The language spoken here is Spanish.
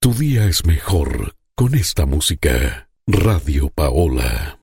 Tu día es mejor con esta música. Radio Paola.